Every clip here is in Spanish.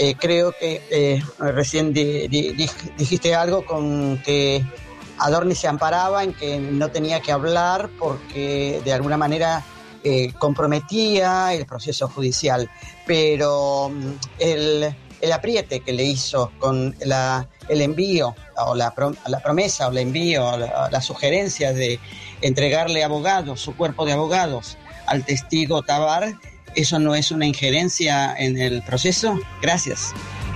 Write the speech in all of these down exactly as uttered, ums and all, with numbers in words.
eh, creo que eh, recién di, di, dijiste algo con que Adorni se amparaba en que no tenía que hablar porque de alguna manera eh, comprometía el proceso judicial, pero el, el apriete que le hizo con la, el envío o la, la promesa o el envío o la, la sugerencia de entregarle abogados, su cuerpo de abogados al testigo Tabar, ¿eso no es una injerencia en el proceso? Gracias.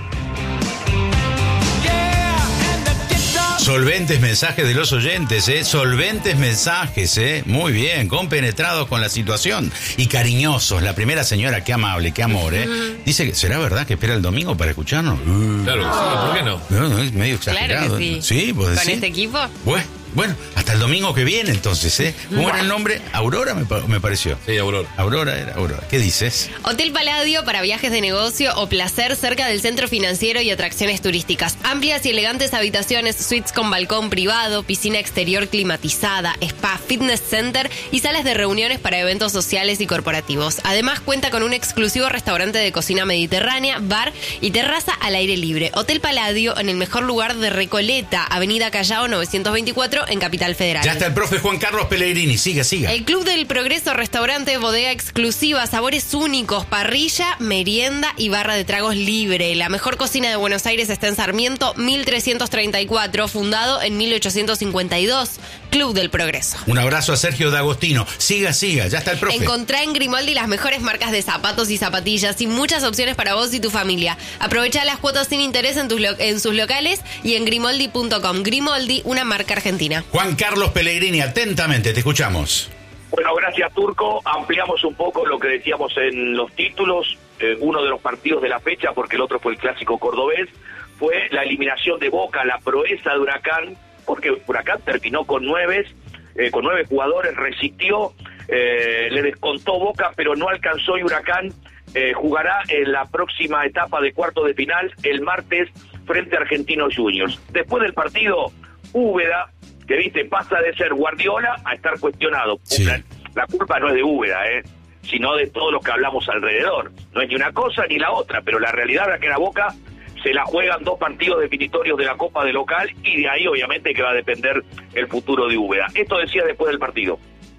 Solventes mensajes de los oyentes, ¿eh? Solventes mensajes, ¿eh? Muy bien, compenetrados con la situación y cariñosos. La primera señora, qué amable, qué amor, ¿eh? Uh-huh. Dice que, ¿será verdad que espera el domingo para escucharnos? Uh. Claro que sí, ¿por qué no? No, no es medio exagerado. Claro que sí. ¿Sí? ¿Vos decís? ¿Con este equipo? Bueno. Bueno, hasta el domingo que viene entonces, ¿eh? ¿Cómo bueno. era el nombre? Aurora me, me pareció. Sí, Aurora. Aurora era Aurora. ¿Qué dices? Hotel Palladio para viajes de negocio o placer cerca del centro financiero y atracciones turísticas. Amplias y elegantes habitaciones, suites con balcón privado, piscina exterior climatizada, spa, fitness center y salas de reuniones para eventos sociales y corporativos. Además cuenta con un exclusivo restaurante de cocina mediterránea, bar y terraza al aire libre. Hotel Palladio en el mejor lugar de Recoleta, Avenida Callao novecientos veinticuatro en Capital Federal. Ya está el profe Juan Carlos Pellegrini, siga, siga. El Club del Progreso, restaurante, bodega exclusiva, sabores únicos, parrilla, merienda y barra de tragos libre. La mejor cocina de Buenos Aires está en Sarmiento mil trescientos treinta y cuatro, fundado en mil ochocientos cincuenta y dos. Club del Progreso. Un abrazo a Sergio D'Agostino. Siga, siga, ya está el profe. Encontrá en Grimaldi las mejores marcas de zapatos y zapatillas y muchas opciones para vos y tu familia. Aprovecha las cuotas sin interés en, tus lo- en sus locales y en grimoldi punto com. Grimaldi, una marca argentina. Juan Carlos Pellegrini, atentamente, te escuchamos. Bueno, gracias, Turco. Ampliamos un poco lo que decíamos en los títulos. Eh, uno de los partidos de la fecha, porque el otro fue el clásico cordobés, fue la eliminación de Boca, la proeza de Huracán, porque Huracán terminó con nueve, eh, con nueve jugadores, resistió, eh, le descontó Boca, pero no alcanzó y Huracán eh, jugará en la próxima etapa de cuarto de final el martes frente a Argentinos Juniors. Después del partido, Úbeda, que viste, pasa de ser Guardiola a estar cuestionado. Sí. La, la culpa no es de Úbeda, eh, sino de todos los que hablamos alrededor. No es ni una cosa ni la otra, pero la realidad es que la Boca se la juegan dos partidos definitorios de la Copa de local y de ahí obviamente que va a depender el futuro de Úbeda. Esto decía después del partido.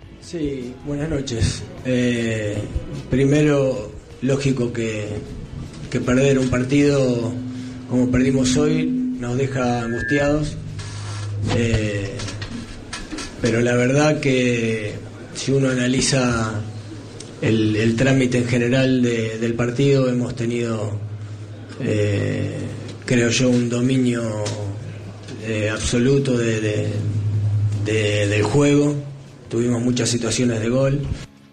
Sí, buenas noches. Eh, primero, lógico que, que perder un partido como perdimos hoy nos deja angustiados. Eh, pero la verdad que si uno analiza el, el trámite en general de, del partido, hemos tenido, eh, creo yo, un dominio eh, absoluto de, de, de, del juego. Tuvimos muchas situaciones de gol.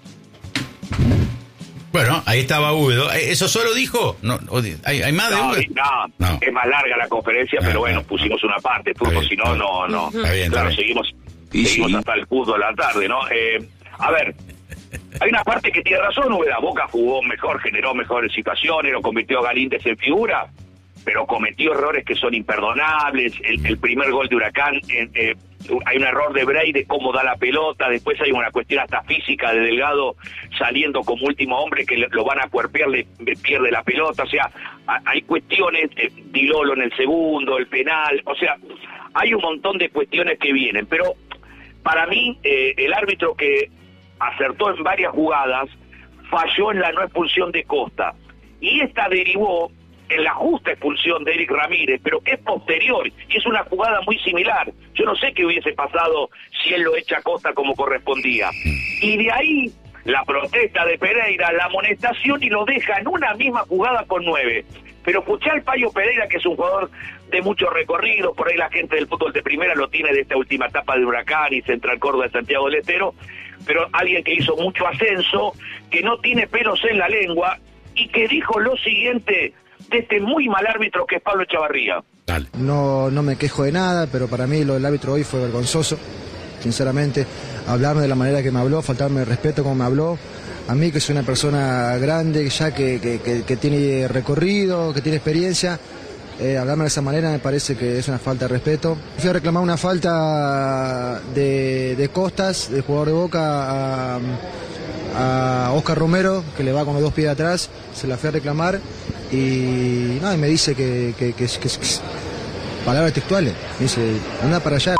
Bueno, ahí estaba Úbedo. ¿Eso solo dijo? No, ¿hay, hay más de No, Úbedo? no, No. es más larga la conferencia, Ah, pero bueno, ah, pusimos una parte, Turco, si no, no, no. Está bien, Claro, está bien. seguimos, Y seguimos sí. hasta el fútbol a la tarde, ¿no? Eh, a ver, hay una parte que tiene razón, Úbeda. Boca jugó mejor, generó mejores situaciones, lo convirtió a Galíndez en figura, pero cometió errores que son imperdonables. El, el primer gol de Huracán, eh, eh, hay un error de Bray de cómo da la pelota, después hay una cuestión hasta física de Delgado saliendo como último hombre que le, lo van a cuerpear, le, le pierde la pelota, o sea, a, hay cuestiones, eh, Dilolo en el segundo, el penal, o sea, hay un montón de cuestiones que vienen, pero para mí eh, el árbitro que acertó en varias jugadas falló en la no expulsión de Costa, y esta derivó en la justa expulsión de Eric Ramírez, pero que es posterior, y es una jugada muy similar. Yo no sé qué hubiese pasado si él lo echa a Costa como correspondía. Y de ahí, la protesta de Pereira, la amonestación, y lo deja en una misma jugada con nueve. Pero escuché al Payo Pereira, que es un jugador de mucho recorrido, por ahí la gente del fútbol de primera lo tiene de esta última etapa de Huracán y Central Córdoba de Santiago del Estero, pero alguien que hizo mucho ascenso, que no tiene pelos en la lengua, y que dijo lo siguiente de este muy mal árbitro que es Pablo Echavarría. Dale. No, no me quejo de nada, pero para mí lo del árbitro hoy fue vergonzoso, sinceramente. Hablarme de la manera que me habló, faltarme el respeto como me habló. A mí, que soy una persona grande, ya que, que, que, que tiene recorrido, que tiene experiencia, eh, hablarme de esa manera me parece que es una falta de respeto. Fui a reclamar una falta de, de Costas, del jugador de Boca, a, a Oscar Romero, que le va con los dos pies atrás, se la fui a reclamar. y, no, y me dice que, que, que, que, que, que palabras textuales, me dice, anda para allá.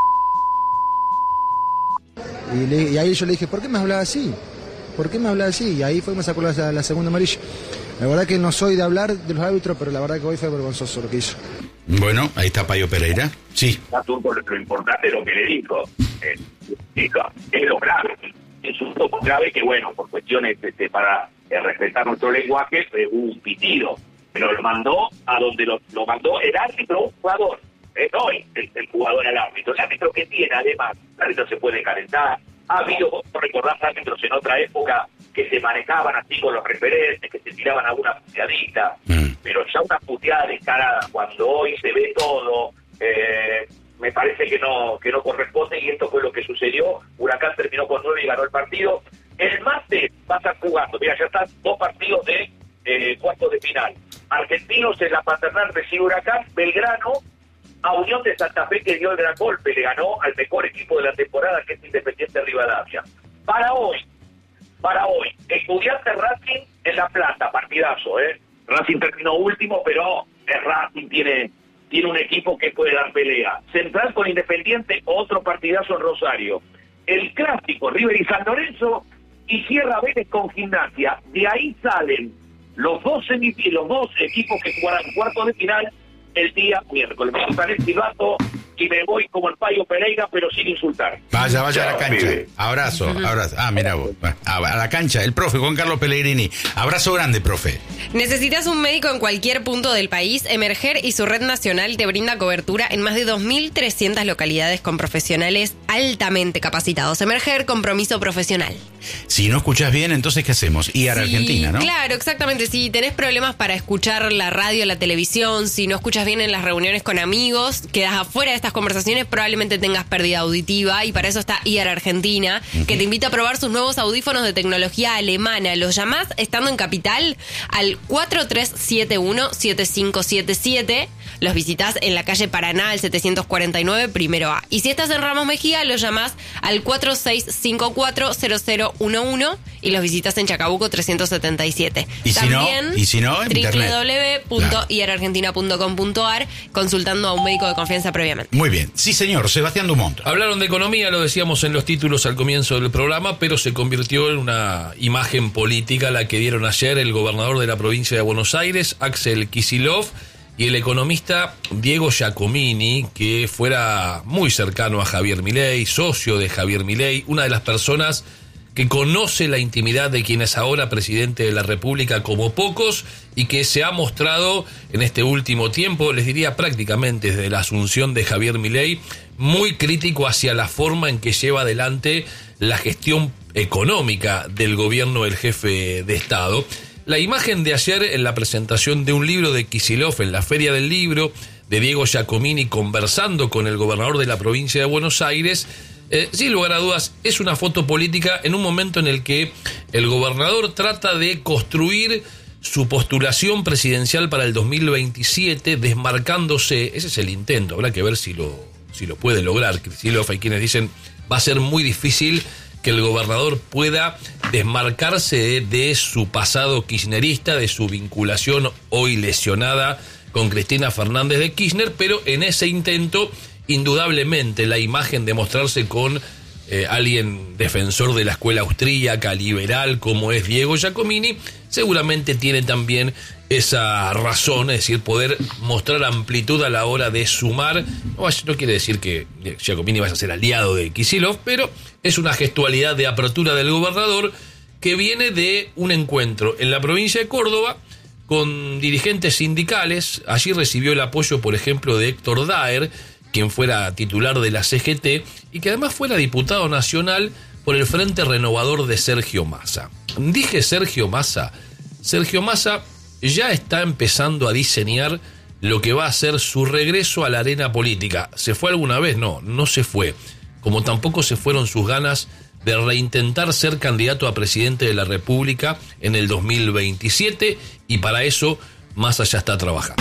Y, le, y ahí yo le dije, ¿por qué me hablaba así? ¿Por qué me hablaba así? Y ahí fue que me sacó la, la segunda amarilla. La verdad que no soy de hablar de los árbitros, pero la verdad que hoy fue vergonzoso lo que hizo. Bueno, ahí está Payo Pereira. Sí. Lo importante es lo que le dijo. Eh, dijo es lo grave. Es un poco grave que, bueno, por cuestiones este, para eh, respetar nuestro lenguaje, eh, hubo un pitido. Pero lo mandó a donde lo, lo mandó el árbitro, un jugador. Eh, no el, el jugador al árbitro. El árbitro que tiene, además, el árbitro se puede calentar. Ha habido, vos recordás, árbitros en otra época que se manejaban así con los referentes, que se tiraban alguna puteadita, mm. pero ya una puteada descarada, cuando hoy se ve todo, eh, me parece que no que no corresponde, y esto fue lo que sucedió. Huracán terminó con nueve y ganó el partido. El martes va a estar jugando, mira, ya están dos partidos de eh, cuartos de final. Argentinos en la Paternal recibe Huracán, Belgrano a Unión de Santa Fe, que dio el gran golpe, le ganó al mejor equipo de la temporada, que es Independiente Rivadavia. Para hoy, para hoy, Estudiantes Racing en La Plata, partidazo, ¿eh? Racing terminó último, pero el Racing tiene, tiene un equipo que puede dar pelea. Central con Independiente, otro partidazo en Rosario. El clásico, River y San Lorenzo, y cierra Vélez con Gimnasia. De ahí salen los dos semif- los dos equipos que jugarán cuartos de final el día miércoles. Me gusta el silbato y me voy como el Payo Pereira, pero sin insultar. Vaya, vaya Chao, a la cancha. pibe. Abrazo, abrazo. Ah, mira vos. A la cancha, el profe Juan Carlos Pellegrini. Abrazo grande, profe. ¿Necesitas un médico en cualquier punto del país? Emerger y su red nacional te brinda cobertura en más de dos mil trescientas localidades con profesionales altamente capacitados. Emerger, compromiso profesional. Si no escuchás bien, entonces ¿qué hacemos? Ir a Sí, Argentina, ¿no? Claro, exactamente. Si tenés problemas para escuchar la radio, la televisión, si no escuchas bien en las reuniones con amigos, quedás afuera de estas conversaciones, probablemente tengas pérdida auditiva, y para eso está I A R Argentina, uh-huh. que te invita a probar sus nuevos audífonos de tecnología alemana. Los llamás estando en Capital al cuatro tres siete uno siete cinco siete siete. Los visitás en la calle Paraná, al setecientos cuarenta y nueve, primero A. Y si estás en Ramos Mejía, los llamás al cuatro seis cinco cuatro cero cero uno uno y los visitas en Chacabuco trescientos setenta y siete. Y También, si no, y si no en doble u doble u internet. doble u punto i r argentina punto com punto a r, consultando a un médico de confianza previamente. Muy bien. Sí, señor. Sebastián Dumont. Hablaron de economía, lo decíamos en los títulos al comienzo del programa, pero se convirtió en una imagen política la que dieron ayer el gobernador de la provincia de Buenos Aires, Axel Kicillof, y el economista Diego Giacomini, que fuera muy cercano a Javier Milei, socio de Javier Milei, una de las personas que conoce la intimidad de quien es ahora presidente de la República como pocos, y que se ha mostrado en este último tiempo, les diría prácticamente desde la asunción de Javier Milei, muy crítico hacia la forma en que lleva adelante la gestión económica del gobierno del jefe de Estado. La imagen de ayer en la presentación de un libro de Kicillof en la Feria del Libro, de Diego Giacomini conversando con el gobernador de la provincia de Buenos Aires, eh, sin lugar a dudas es una foto política en un momento en el que el gobernador trata de construir su postulación presidencial para el dos mil veintisiete, desmarcándose. Ese es el intento, habrá que ver si lo, si lo puede lograr. Kicillof, hay quienes dicen va a ser muy difícil que el gobernador pueda desmarcarse de, de su pasado kirchnerista, de su vinculación hoy lesionada con Cristina Fernández de Kirchner, pero en ese intento, indudablemente, la imagen de mostrarse con eh, alguien defensor de la escuela austríaca, liberal, como es Diego Giacomini, seguramente tiene también esa razón, es decir, poder mostrar amplitud a la hora de sumar. No, no quiere decir que Giacomini vaya a ser aliado de Kicillof, pero es una gestualidad de apertura del gobernador que viene de un encuentro en la provincia de Córdoba con dirigentes sindicales. Allí recibió el apoyo, por ejemplo, de Héctor Daer, quien fuera titular de la C G T y que además fuera diputado nacional por el Frente Renovador de Sergio Massa. Dije Sergio Massa. Sergio Massa ya está empezando a diseñar lo que va a ser su regreso a la arena política. ¿Se fue alguna vez? No, no se fue. Como tampoco se fueron sus ganas de reintentar ser candidato a presidente de la República en el dos mil veintisiete, y para eso Massa ya está trabajando.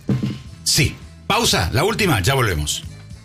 Sí. Pausa, la última, ya volvemos.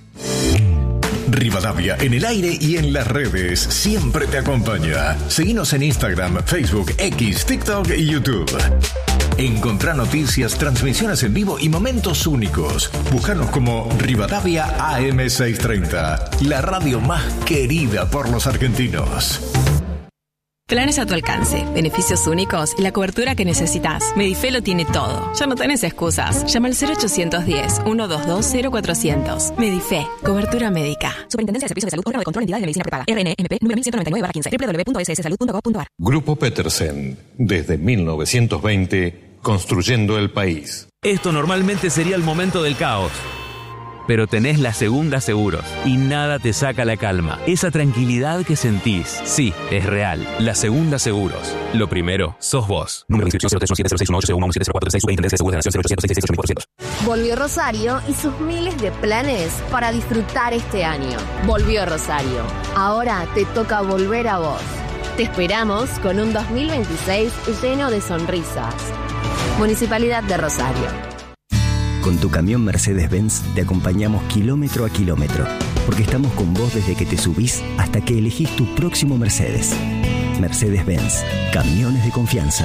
Rivadavia en el aire y en las redes siempre te acompaña. Seguinos en Instagram, Facebook, X, TikTok y YouTube. Encontrá noticias, transmisiones en vivo y momentos únicos. Búscanos como Rivadavia A M seiscientos treinta, la radio más querida por los argentinos. Planes a tu alcance, beneficios únicos y la cobertura que necesitas. Medife lo tiene todo. Ya no tenés excusas. Llama al cero ochocientos diez, ciento veintidós, cero cuatrocientos. Medife, cobertura médica. Superintendencia de Servicios de Salud, órgano de control, entidad de medicina prepaga. R N M P número mil ciento noventa y nueve barra quince. doble u doble u doble u punto s s salud punto gov punto a r. Grupo Petersen, desde mil novecientos veinte, construyendo el país. Esto normalmente sería el momento del caos. Pero tenés la Segunda Seguros y nada te saca la calma. Esa tranquilidad que sentís, sí, es real. La Segunda Seguros. Lo primero, sos vos. Número de inscripción cero tres uno siete cero seis uno ocho cero uno uno siete cero cuatro tres seis. Superintendencia de Seguros de la Nación cero ochocientos seis seis seis ocho mil cuatrocientos. Volvió Rosario y sus miles de planes para disfrutar este año. Volvió Rosario. Ahora te toca volver a vos. Te esperamos con un dos mil veintiséis lleno de sonrisas. Municipalidad de Rosario. Con tu camión Mercedes-Benz te acompañamos kilómetro a kilómetro, porque estamos con vos desde que te subís hasta que elegís tu próximo Mercedes. Mercedes-Benz, camiones de confianza.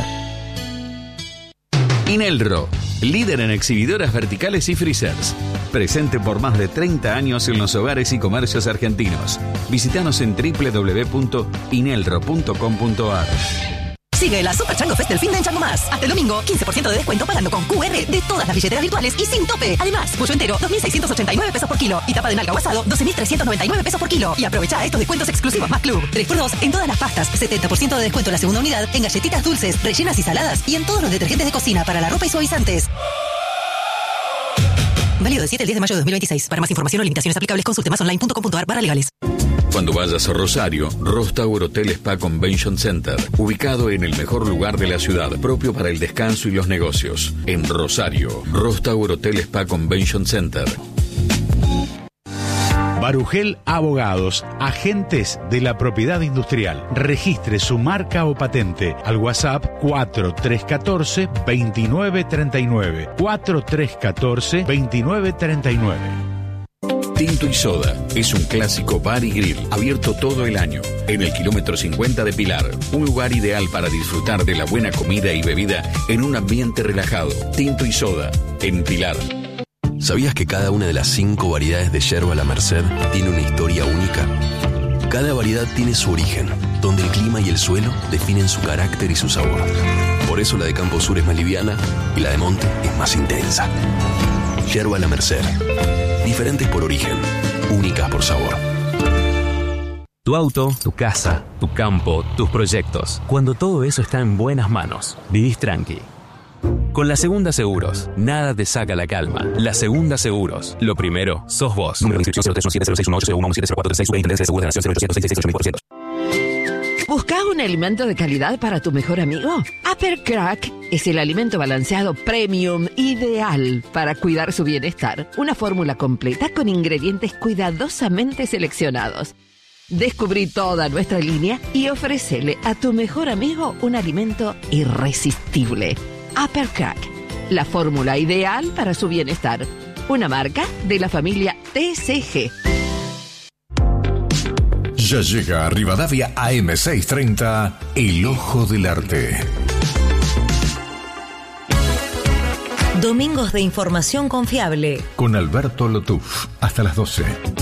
Inelro, líder en exhibidoras verticales y freezers. Presente por más de treinta años en los hogares y comercios argentinos. Visítanos en doble u doble u doble u punto inelro punto com punto a r. Sigue la Super Chango Fest del fin de en Chango Más. Hasta el domingo, quince por ciento de descuento pagando con Q R de todas las billeteras virtuales y sin tope. Además, pollo entero, dos mil seiscientos ochenta y nueve pesos por kilo. Y tapa de nalga o asado, doce mil trescientos noventa y nueve pesos por kilo. Y aprovecha estos descuentos exclusivos más club. tres por dos en todas las pastas, setenta por ciento de descuento en la segunda unidad, en galletitas dulces, rellenas y saladas y en todos los detergentes de cocina para la ropa y suavizantes. Válido del siete al diez de mayo de dos mil veintiséis. Para más información o limitaciones aplicables, consulte más online punto com punto a r barra legales. Cuando vayas a Rosario, Rostower Hotel Spa Convention Center, ubicado en el mejor lugar de la ciudad, propio para el descanso y los negocios. En Rosario, Rostower Hotel Spa Convention Center. Barugel Abogados, agentes de la propiedad industrial. Registre su marca o patente al WhatsApp cuatro tres uno cuatro, dos nueve tres nueve. cuatro tres uno cuatro, dos nueve tres nueve. Tinto y Soda es un clásico bar y grill abierto todo el año en el kilómetro cincuenta de Pilar, un lugar ideal para disfrutar de la buena comida y bebida en un ambiente relajado. Tinto y Soda en Pilar. ¿Sabías que cada una de las cinco variedades de yerba La Merced tiene una historia única? Cada variedad tiene su origen, donde el clima y el suelo definen su carácter y su sabor. Por eso la de Campo Sur es más liviana y la de Monte es más intensa. Yerba La Merced. Diferentes por origen, únicas por sabor. Tu auto, tu casa, tu campo, tus proyectos. Cuando todo eso está en buenas manos, vivís tranqui. Con la Segunda Seguros, nada te saca la calma. La Segunda Seguros. Lo primero, sos vos. Número de inscripción cero tres uno siete cero seis uno ocho cero uno siete cero cuatro tres seis. Superintendencia de Seguros de la Nación cero ochocientos seis seis ocho mil cuatrocientos. ¿Buscás un alimento de calidad para tu mejor amigo? Upper Crack es el alimento balanceado premium ideal para cuidar su bienestar. Una fórmula completa con ingredientes cuidadosamente seleccionados. Descubrí toda nuestra línea y ofrécele a tu mejor amigo un alimento irresistible. Upper Crack, la fórmula ideal para su bienestar. Una marca de la familia T C G. Ya llega a Rivadavia A M seiscientos treinta, El Ojo del Arte. Domingos de información confiable. Con Alberto Lotuf, hasta las doce.